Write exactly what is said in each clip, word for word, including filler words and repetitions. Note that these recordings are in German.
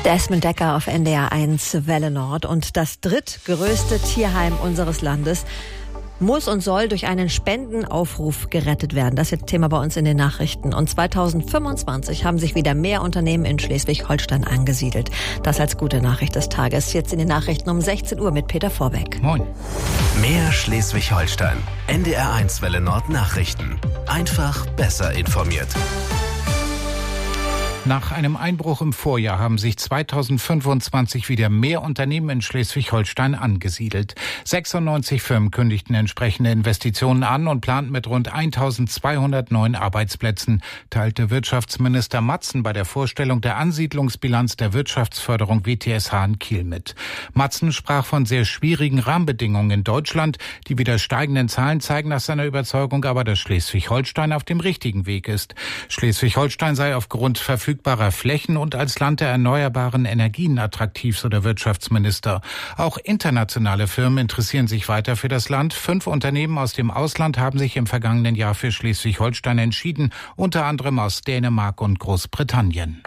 Desmond Decker auf N D R eins Welle Nord. Und das drittgrößte Tierheim unseres Landes muss und soll durch einen Spendenaufruf gerettet werden. Das ist Thema bei uns in den Nachrichten. Und zweitausendfünfundzwanzig haben sich wieder mehr Unternehmen in Schleswig-Holstein angesiedelt. Das als gute Nachricht des Tages. Jetzt in den Nachrichten um sechzehn Uhr mit Peter Vorbeck. Moin. Mehr Schleswig-Holstein. N D R eins Welle Nord Nachrichten. Einfach besser informiert. Nach einem Einbruch im Vorjahr haben sich zweitausendfünfundzwanzig wieder mehr Unternehmen in Schleswig-Holstein angesiedelt. sechsundneunzig Firmen kündigten entsprechende Investitionen an und planten mit rund eintausendzweihundert neuen Arbeitsplätzen, teilte Wirtschaftsminister Matzen bei der Vorstellung der Ansiedlungsbilanz der Wirtschaftsförderung W T S H in Kiel mit. Matzen sprach von sehr schwierigen Rahmenbedingungen in Deutschland. Die wieder steigenden Zahlen zeigen nach seiner Überzeugung aber, dass Schleswig-Holstein auf dem richtigen Weg ist. Schleswig-Holstein sei aufgrund verfügbarer Flächen und als Land der erneuerbaren Energien attraktiv, so der Wirtschaftsminister. Auch internationale Firmen interessieren sich weiter für das Land. Fünf Unternehmen aus dem Ausland haben sich im vergangenen Jahr für Schleswig-Holstein entschieden, unter anderem aus Dänemark und Großbritannien.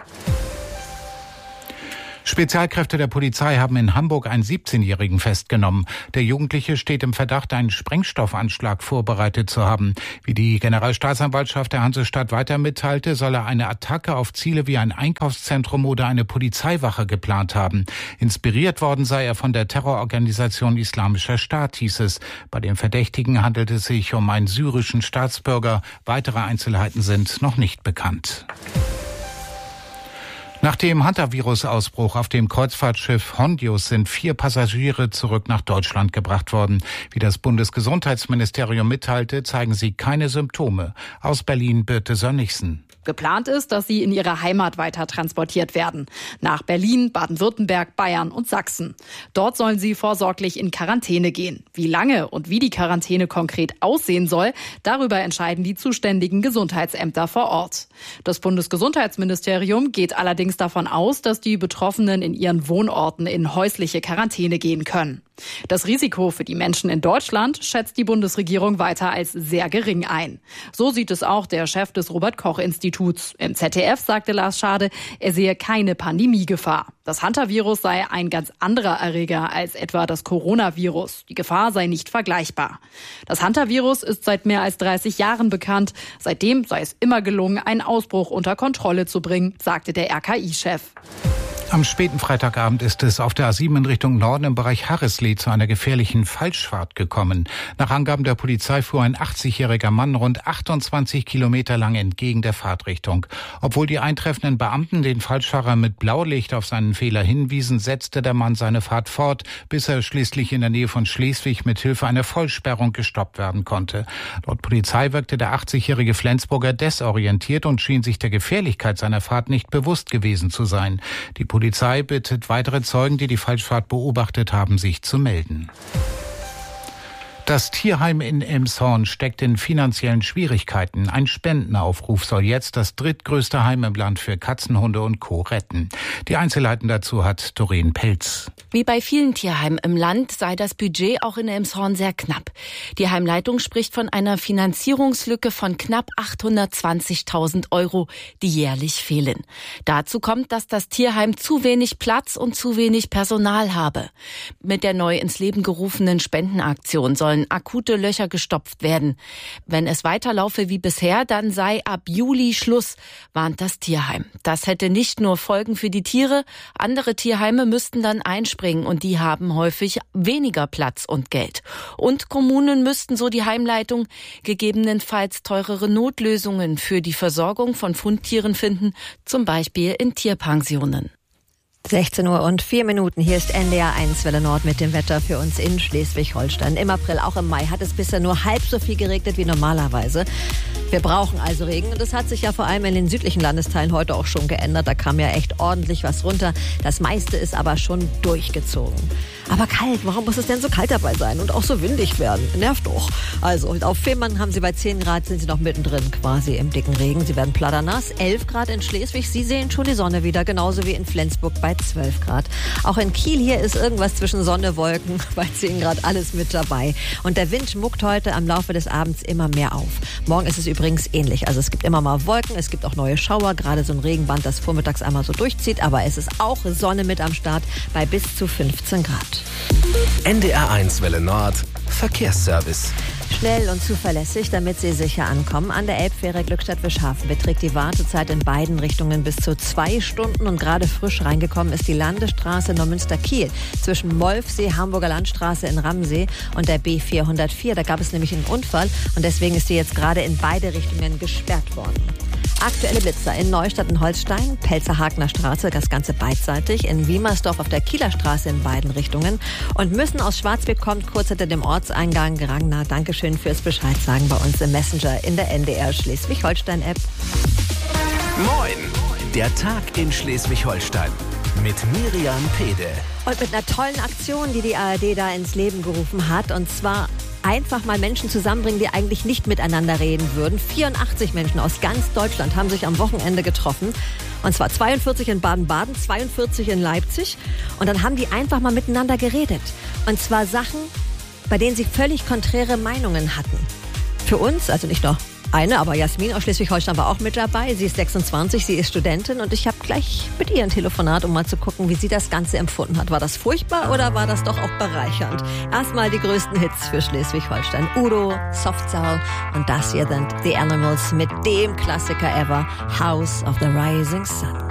Spezialkräfte der Polizei haben in Hamburg einen siebzehnjährigen festgenommen. Der Jugendliche steht im Verdacht, einen Sprengstoffanschlag vorbereitet zu haben. Wie die Generalstaatsanwaltschaft der Hansestadt weiter mitteilte, soll er eine Attacke auf Ziele wie ein Einkaufszentrum oder eine Polizeiwache geplant haben. Inspiriert worden sei er von der Terrororganisation Islamischer Staat, hieß es. Bei dem Verdächtigen handelt es sich um einen syrischen Staatsbürger. Weitere Einzelheiten sind noch nicht bekannt. Nach dem Hantavirus-Ausbruch auf dem Kreuzfahrtschiff Hondius sind vier Passagiere zurück nach Deutschland gebracht worden. Wie das Bundesgesundheitsministerium mitteilte, zeigen sie keine Symptome. Aus Berlin Birte Sönnigsen. Geplant ist, dass sie in ihre Heimat weiter transportiert werden. Nach Berlin, Baden-Württemberg, Bayern und Sachsen. Dort sollen sie vorsorglich in Quarantäne gehen. Wie lange und wie die Quarantäne konkret aussehen soll, darüber entscheiden die zuständigen Gesundheitsämter vor Ort. Das Bundesgesundheitsministerium geht allerdings davon aus, dass die Betroffenen in ihren Wohnorten in häusliche Quarantäne gehen können. Das Risiko für die Menschen in Deutschland schätzt die Bundesregierung weiter als sehr gering ein. So sieht es auch der Chef des Robert-Koch-Instituts. Im Z D F sagte Lars Schade, er sehe keine Pandemiegefahr. Das Hantavirus sei ein ganz anderer Erreger als etwa das Coronavirus. Die Gefahr sei nicht vergleichbar. Das Hantavirus ist seit mehr als dreißig Jahren bekannt. Seitdem sei es immer gelungen, einen Ausbruch unter Kontrolle zu bringen, sagte der R K I-Chef. Am späten Freitagabend ist es auf der A sieben in Richtung Norden im Bereich Harrisley zu einer gefährlichen Falschfahrt gekommen. Nach Angaben der Polizei fuhr ein achtzigjähriger Mann rund achtundzwanzig Kilometer lang entgegen der Fahrtrichtung. Obwohl die eintreffenden Beamten den Falschfahrer mit Blaulicht auf seinen Fehler hinwiesen, setzte der Mann seine Fahrt fort, bis er schließlich in der Nähe von Schleswig mit Hilfe einer Vollsperrung gestoppt werden konnte. Laut Polizei wirkte der achtzigjährige Flensburger desorientiert und schien sich der Gefährlichkeit seiner Fahrt nicht bewusst gewesen zu sein. Die Die Polizei bittet weitere Zeugen, die die Falschfahrt beobachtet haben, sich zu melden. Das Tierheim in Elmshorn steckt in finanziellen Schwierigkeiten. Ein Spendenaufruf soll jetzt das drittgrößte Heim im Land für Katzen, Hunde und Co. retten. Die Einzelheiten dazu hat Doreen Pelz. Wie bei vielen Tierheimen im Land sei das Budget auch in Elmshorn sehr knapp. Die Heimleitung spricht von einer Finanzierungslücke von knapp achthundertzwanzigtausend Euro, die jährlich fehlen. Dazu kommt, dass das Tierheim zu wenig Platz und zu wenig Personal habe. Mit der neu ins Leben gerufenen Spendenaktion sollen akute Löcher gestopft werden. Wenn es weiterlaufe wie bisher, dann sei ab Juli Schluss, warnt das Tierheim. Das hätte nicht nur Folgen für die Tiere, andere Tierheime müssten dann einspringen und die haben häufig weniger Platz und Geld. Und Kommunen müssten, so die Heimleitung, gegebenenfalls teurere Notlösungen für die Versorgung von Fundtieren finden, zum Beispiel in Tierpensionen. sechzehn Uhr und vier Minuten. Hier ist N D R eins Welle Nord mit dem Wetter für uns in Schleswig-Holstein. Im April, auch im Mai, hat es bisher nur halb so viel geregnet wie normalerweise. Wir brauchen also Regen und das hat sich ja vor allem in den südlichen Landesteilen heute auch schon geändert. Da kam ja echt ordentlich was runter. Das meiste ist aber schon durchgezogen. Aber kalt, warum muss es denn so kalt dabei sein und auch so windig werden? Nervt doch. Also auf Fehmarn haben Sie bei zehn Grad, sind Sie noch mittendrin quasi im dicken Regen. Sie werden platternass. elf Grad in Schleswig. Sie sehen schon die Sonne wieder, genauso wie in Flensburg bei zwölf Grad. Auch in Kiel hier ist irgendwas zwischen Sonne, Wolken, bei zehn Grad alles mit dabei. Und der Wind muckt heute am Laufe des Abends immer mehr auf. Morgen ist es übrigens ähnlich. Also es gibt immer mal Wolken, es gibt auch neue Schauer, gerade so ein Regenband, das vormittags einmal so durchzieht. Aber es ist auch Sonne mit am Start bei bis zu fünfzehn Grad. N D R eins Welle Nord, Verkehrsservice. Schnell und zuverlässig, damit Sie sicher ankommen. An der Elbfähre Glückstadt-Wischhafen beträgt die Wartezeit in beiden Richtungen bis zu zwei Stunden. Und gerade frisch reingekommen ist die Landesstraße Neumünster-Kiel zwischen Molfsee, Hamburger Landstraße in Ramsee und der B vierhundertvier. Da gab es nämlich einen Unfall und deswegen ist sie jetzt gerade in beide Richtungen gesperrt worden. Aktuelle Blitzer in Neustadt in Holstein, Pelzer-Hagner Straße, das Ganze beidseitig, in Wiemersdorf auf der Kieler Straße in beiden Richtungen und Müssen aus Schwarzbeck kommt kurz hinter dem Ortseingang. Ragnar, Dankeschön fürs Bescheid sagen bei uns im Messenger in der N D R Schleswig-Holstein-App. Moin, der Tag in Schleswig-Holstein mit Miriam Pede. Und mit einer tollen Aktion, die die A R D da ins Leben gerufen hat, und zwar einfach mal Menschen zusammenbringen, die eigentlich nicht miteinander reden würden. vierundachtzig Menschen aus ganz Deutschland haben sich am Wochenende getroffen. Und zwar zweiundvierzig in Baden-Baden, zweiundvierzig in Leipzig. Und dann haben die einfach mal miteinander geredet. Und zwar Sachen, bei denen sie völlig konträre Meinungen hatten. Für uns, also nicht nur eine, aber Jasmin aus Schleswig-Holstein war auch mit dabei. Sie ist sechsundzwanzig, sie ist Studentin und ich habe gleich mit ihr ein Telefonat, um mal zu gucken, wie sie das Ganze empfunden hat. War das furchtbar oder war das doch auch bereichernd? Erstmal die größten Hits für Schleswig-Holstein. Udo, Soft Soul und das hier sind The Animals mit dem Klassiker ever, House of the Rising Sun.